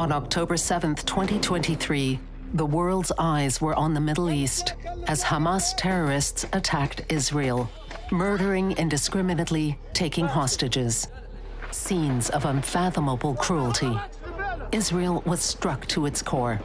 On October 7th, 2023, the world's eyes were on the Middle East as Hamas terrorists attacked Israel, murdering indiscriminately, taking hostages. Scenes of unfathomable cruelty. Israel was struck to its core.